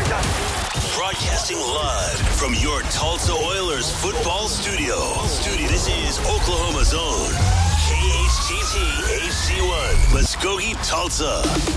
Broadcasting live from your Tulsa Oilers football studio. This is Oklahoma's own KHTT HD1, Muskogee, Tulsa.